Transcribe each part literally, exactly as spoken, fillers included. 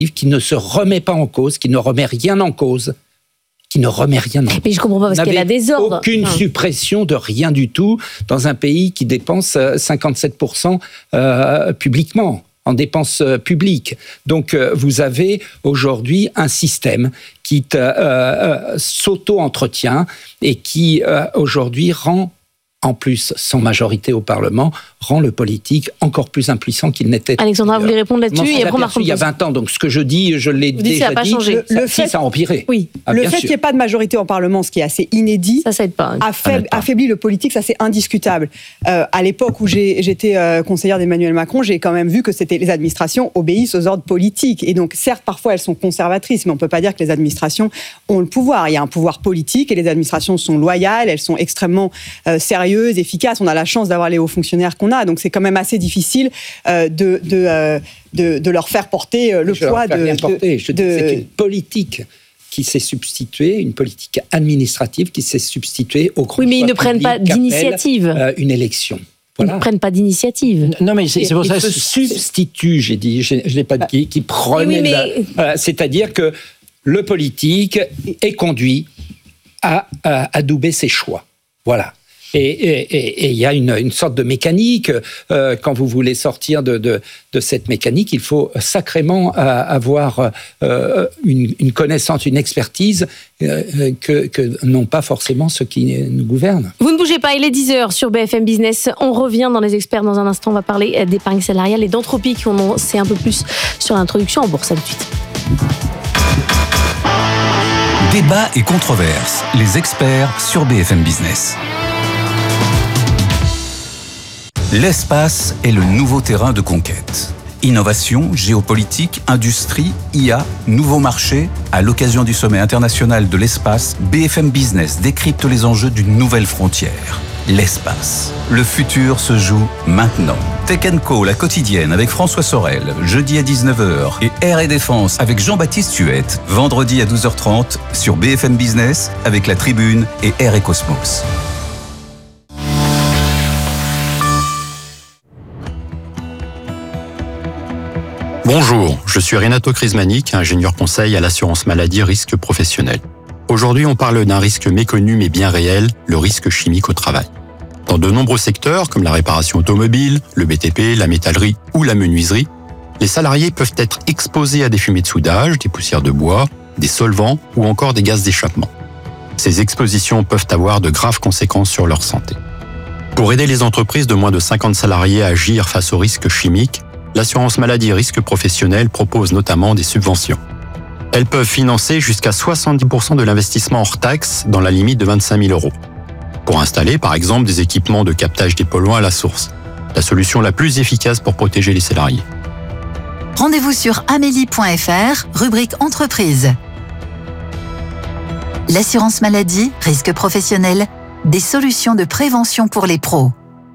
qui ne se remet pas en cause, qui ne remet rien en cause, qui ne remet rien en cause. Mais je comprends pas parce qu'il y a des ordres. Aucune enfin. suppression de rien du tout dans un pays qui dépense cinquante-sept pour cent euh, publiquement, en dépenses publiques. Donc euh, vous avez aujourd'hui un système qui te, euh, euh, s'auto-entretient et qui euh, aujourd'hui rend, en plus sans majorité au Parlement, rend le politique encore plus impuissant qu'il n'était. Alexandra, vous voulez répondre là-dessus et après il y a vingt ans, donc ce que je dis, je l'ai vous déjà ça a dit. pas changé. Le, le si, fait, ça a empiré. Oui. Ah, le bien fait sûr. qu'il n'y ait pas de majorité au Parlement, ce qui est assez inédit, ça, ça aide pas. affaiblit, affaiblit le politique, ça c'est indiscutable. Euh, à l'époque où j'ai, j'étais euh, conseillère d'Emmanuel Macron, j'ai quand même vu que c'était les administrations obéissent aux ordres politiques. Et donc, certes, parfois elles sont conservatrices, mais on ne peut pas dire que les administrations ont le pouvoir. Il y a un pouvoir politique et les administrations sont loyales, elles sont extrêmement euh, sérieuses, efficaces. On a la chance d'avoir les hauts fonctionnaires qu'on a, donc c'est quand même assez difficile euh, de, de, euh, de, de leur faire porter euh, le je poids leur fais rien de... porter. Je dis de... que c'est une politique qui s'est substituée, une politique administrative qui s'est substituée au grand Oui, mais ils choix ne prennent pas public qu'appelle, d'initiative. euh, une élection. Voilà. Ils ne prennent pas d'initiative. Non, mais c'est, c'est pour ils ça se substituent, j'ai dit, je, je n'ai pas dit qui, qui prenaient. Oui, mais... la, euh, c'est-à-dire que le politique est conduit à, à adouber ses choix. Voilà. Et il y a une, une sorte de mécanique. Euh, quand vous voulez sortir de, de, de cette mécanique, il faut sacrément euh, avoir euh, une, une connaissance, une expertise euh, que, que n'ont pas forcément ceux qui nous gouvernent. Vous ne bougez pas, il est dix heures sur B F M Business. On revient dans les experts dans un instant. On va parler d'épargne salariale et d'Entropie qui en sait un peu plus sur l'introduction en bourse. À tout de suite. Débat et controverses. Les experts sur B F M Business. L'espace est le nouveau terrain de conquête. Innovation, géopolitique, industrie, I A, nouveaux marchés. À l'occasion du sommet international de l'espace, B F M Business décrypte les enjeux d'une nouvelle frontière. L'espace. Le futur se joue maintenant. Tech and Co, la quotidienne avec François Sorel, jeudi à dix-neuf heures. Et Air et Défense avec Jean-Baptiste Huette, vendredi à douze heures trente sur B F M Business avec La Tribune et Air et Cosmos. Bonjour, je suis Renato Crismanic, ingénieur conseil à l'assurance maladie risque professionnel. Aujourd'hui, on parle d'un risque méconnu mais bien réel, le risque chimique au travail. Dans de nombreux secteurs, comme la réparation automobile, le B T P, la métallerie ou la menuiserie, les salariés peuvent être exposés à des fumées de soudage, des poussières de bois, des solvants ou encore des gaz d'échappement. Ces expositions peuvent avoir de graves conséquences sur leur santé. Pour aider les entreprises de moins de cinquante salariés à agir face aux risques chimiques, l'assurance maladie risque professionnel propose notamment des subventions. Elles peuvent financer jusqu'à soixante-dix pour cent de l'investissement hors taxe dans la limite de vingt-cinq mille euros. Pour installer, par exemple, des équipements de captage des polluants à la source. La solution la plus efficace pour protéger les salariés. Rendez-vous sur amélie point f r, rubrique entreprise. L'assurance maladie, risque professionnel, des solutions de prévention pour les pros.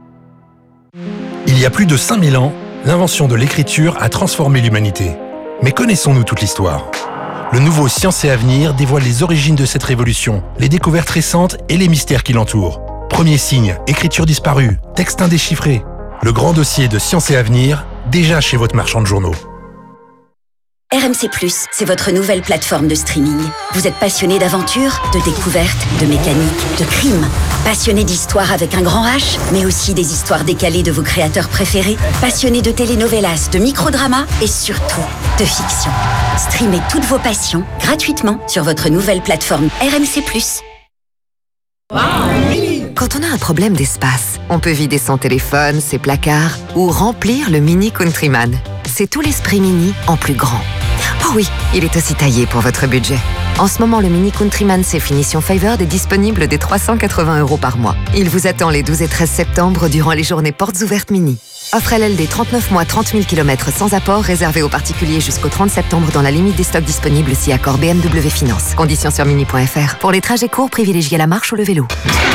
Il y a plus de cinq mille ans, l'invention de l'écriture a transformé l'humanité. Mais connaissons-nous toute l'histoire ? Le nouveau Science et Avenir dévoile les origines de cette révolution, les découvertes récentes et les mystères qui l'entourent. Premier signe, écriture disparue, texte indéchiffré. Le grand dossier de Science et Avenir, déjà chez votre marchand de journaux. R M C plus, c'est votre nouvelle plateforme de streaming. Vous êtes passionné d'aventure, de découverte, de mécanique, de crime. Passionné d'histoire avec un grand H, mais aussi des histoires décalées de vos créateurs préférés. Passionné de telenovelas, de microdramas et surtout de fiction. Streamez toutes vos passions gratuitement sur votre nouvelle plateforme R M C plus. Quand on a un problème d'espace, on peut vider son téléphone, ses placards ou remplir le Mini Countryman. C'est tout l'esprit Mini en plus grand. Oh oui, il est aussi taillé pour votre budget. En ce moment, le Mini Countryman C finition Favored est disponible dès trois cent quatre-vingts euros par mois. Il vous attend les douze et treize septembre durant les journées portes ouvertes Mini. Offre L L D trente-neuf mois, trente mille kilomètres sans apport, réservé aux particuliers jusqu'au trente septembre dans la limite des stocks disponibles si accord B M W Finance. Conditions sur mini point f r. Pour les trajets courts, privilégiez la marche ou le vélo.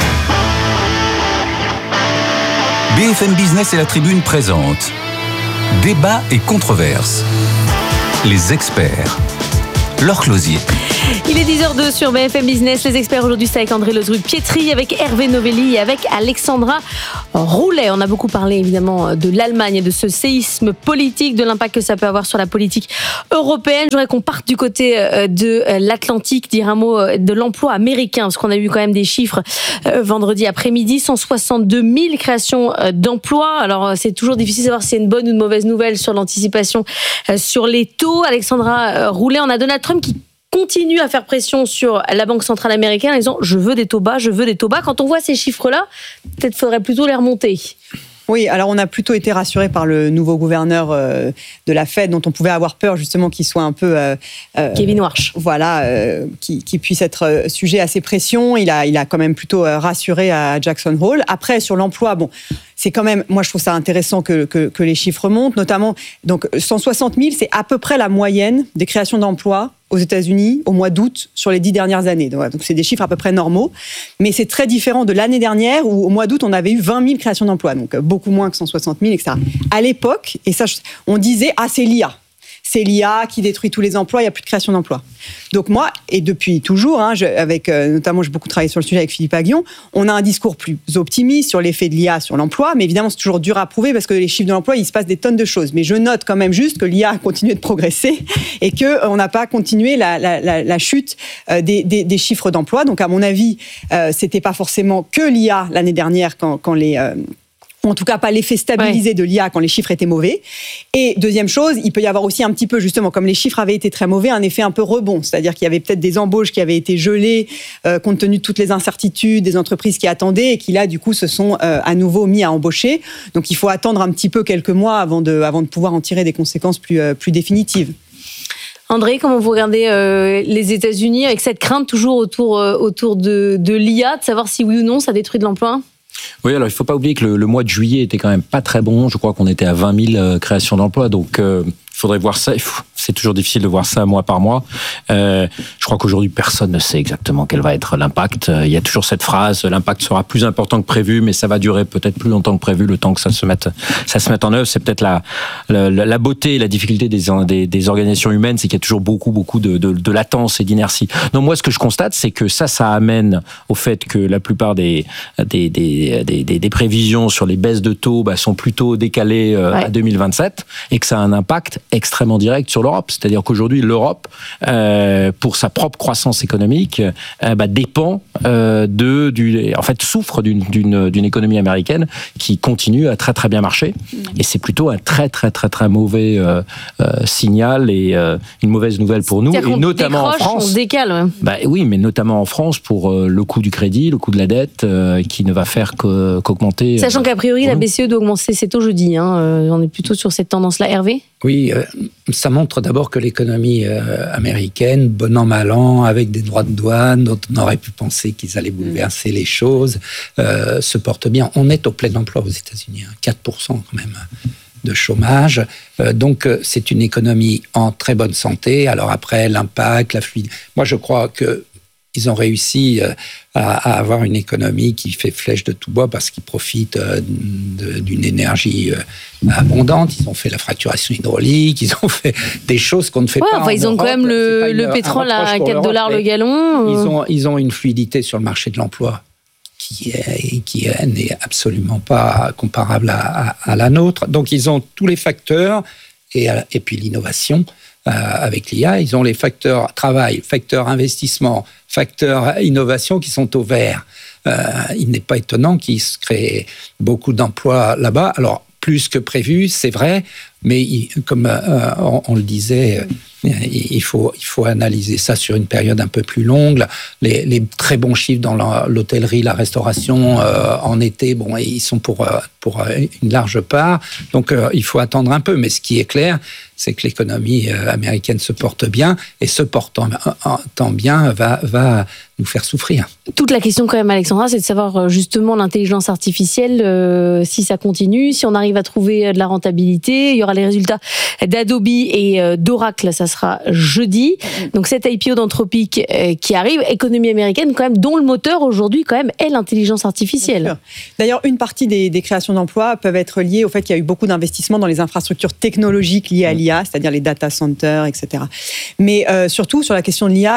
B F M Business et La Tribune présentent Débat et controverses. Les experts. Laure Closier. Il est dix heures deux sur B F M Business. Les experts aujourd'hui, c'est avec André Lozrup-Pietri, avec Hervé Novelli et avec Alexandra Roulet. On a beaucoup parlé évidemment de l'Allemagne et de ce séisme politique, de l'impact que ça peut avoir sur la politique européenne. Je voudrais qu'on parte du côté de l'Atlantique, dire un mot de l'emploi américain, parce qu'on a eu quand même des chiffres vendredi après-midi, cent soixante-deux mille créations d'emplois. Alors c'est toujours difficile de savoir si c'est une bonne ou une mauvaise nouvelle sur l'anticipation sur les taux. Alexandra Roulet, on a Donald Trump qui continue à faire pression sur la Banque centrale américaine en disant « je veux des taux bas, je veux des taux bas ». Quand on voit ces chiffres-là, peut-être faudrait plutôt les remonter. Oui, alors on a plutôt été rassurés par le nouveau gouverneur euh, de la Fed, dont on pouvait avoir peur justement qu'il soit un peu... Euh, euh, Kevin Warsh. Voilà, euh, qui, qui puisse être sujet à ces pressions. Il a, il a quand même plutôt rassuré à Jackson Hole. Après, sur l'emploi, bon... C'est quand même, moi je trouve ça intéressant que, que, que les chiffres montent, notamment donc cent soixante mille, c'est à peu près la moyenne des créations d'emplois aux États-Unis au mois d'août sur les dix dernières années. Donc c'est des chiffres à peu près normaux, mais c'est très différent de l'année dernière où au mois d'août on avait eu vingt mille créations d'emplois, donc beaucoup moins que cent soixante mille, et cetera. À l'époque, et ça, on disait ah c'est l'I A. C'est l'I A qui détruit tous les emplois, il n'y a plus de création d'emplois. Donc moi, et depuis toujours, hein, je, avec, euh, notamment j'ai beaucoup travaillé sur le sujet avec Philippe Aghion, on a un discours plus optimiste sur l'effet de l'I A sur l'emploi, mais évidemment c'est toujours dur à prouver parce que les chiffres de l'emploi, il se passe des tonnes de choses. Mais je note quand même juste que l'I A a continué de progresser et qu'on n'a pas continué la, la, la, la chute euh, des, des, des chiffres d'emploi. Donc à mon avis, euh, c'était pas forcément que l'I A l'année dernière quand, quand les... Euh, en tout cas pas l'effet stabilisé ouais. de l'I A quand les chiffres étaient mauvais. Et deuxième chose, il peut y avoir aussi un petit peu, justement, comme les chiffres avaient été très mauvais, un effet un peu rebond. C'est-à-dire qu'il y avait peut-être des embauches qui avaient été gelées euh, compte tenu de toutes les incertitudes des entreprises qui attendaient et qui, là, du coup, se sont euh, à nouveau mis à embaucher. Donc, il faut attendre un petit peu quelques mois avant de, avant de pouvoir en tirer des conséquences plus, euh, plus définitives. André, comment vous regardez euh, les États-Unis avec cette crainte toujours autour, euh, autour de, de l'I A, de savoir si oui ou non ça détruit de l'emploi ? Oui, alors il ne faut pas oublier que le, le mois de juillet était quand même pas très bon. Je crois qu'on était à vingt mille euh, créations d'emplois. Donc, euh, il faudrait voir ça. C'est toujours difficile de voir ça mois par mois. Euh, je crois qu'aujourd'hui, personne ne sait exactement quel va être l'impact. Euh, il y a toujours cette phrase, l'impact sera plus important que prévu, mais ça va durer peut-être plus longtemps que prévu, le temps que ça se mette, ça se mette en œuvre. C'est peut-être la, la, la beauté et la difficulté des, des, des organisations humaines, c'est qu'il y a toujours beaucoup, beaucoup de, de, de latence et d'inertie. Donc moi, ce que je constate, c'est que ça, ça amène au fait que la plupart des, des, des, des, des, des prévisions sur les baisses de taux bah, sont plutôt décalées euh, ouais. à deux mille vingt-sept et que ça a un impact extrêmement direct sur l'Europe. C'est-à-dire qu'aujourd'hui, l'Europe, euh, pour sa propre croissance économique, euh, bah, dépend euh, de, du, en fait, souffre d'une, d'une, d'une économie américaine qui continue à très très bien marcher. Et c'est plutôt un très très très très mauvais euh, euh, signal et euh, une mauvaise nouvelle pour nous, et notamment en France. On se décale, ouais. Bah oui, mais notamment en France pour euh, le coût du crédit, le coût de la dette, euh, qui ne va faire que, qu'augmenter. Sachant qu'a priori, la B C E doit augmenter ses taux jeudi. Hein. Euh, on est plutôt sur cette tendance-là, Hervé. Oui, euh, ça montre d'abord que l'économie euh, américaine, bon an, mal an, avec des droits de douane dont on aurait pu penser qu'ils allaient bouleverser les choses, euh, se porte bien. On est au plein emploi aux États-Unis, hein, quatre pour cent quand même de chômage. Euh, donc, euh, c'est une économie en très bonne santé. Alors après, l'impact, la fluidité. Moi, je crois que ils ont réussi euh, à, à avoir une économie qui fait flèche de tout bois parce qu'ils profitent euh, de, d'une énergie euh, abondante. Ils ont fait la fracturation hydraulique, ils ont fait des choses qu'on ne fait ouais, pas enfin, en ils ont Europe. quand même le, le pétrole à quatre dollars le gallon. Ils ont, ils ont une fluidité sur le marché de l'emploi qui est, qui est, n'est absolument pas comparable à, à, à la nôtre. Donc, ils ont tous les facteurs et, et puis l'innovation. Euh, avec l'I A, ils ont les facteurs travail, facteurs investissement, facteurs innovation qui sont au vert. Euh, il n'est pas étonnant qu'il se crée beaucoup d'emplois là-bas. Alors, plus que prévu, c'est vrai, mais il, comme euh, on, on le disait, euh, il, faut, il faut analyser ça sur une période un peu plus longue. Les, les très bons chiffres dans la, l'hôtellerie, la restauration euh, en été, bon, ils sont pour, euh, pour une large part. Donc, euh, il faut attendre un peu. Mais ce qui est clair, c'est que l'économie américaine se porte bien, et se portant bien va, va nous faire souffrir. Toute la question quand même, Alexandra, c'est de savoir justement l'intelligence artificielle, euh, si ça continue, si on arrive à trouver de la rentabilité, il y aura aura les résultats d'Adobe et euh, d'Oracle, ça sera jeudi. Donc cette I P O d'Anthropic euh, qui arrive, économie américaine quand même, dont le moteur aujourd'hui quand même est l'intelligence artificielle. D'ailleurs, une partie des, des créations d'emplois peuvent être liées au fait qu'il y a eu beaucoup d'investissements dans les infrastructures technologiques liées à l'I A, c'est-à-dire les data centers, et cetera. Mais euh, surtout sur la question de l'I A,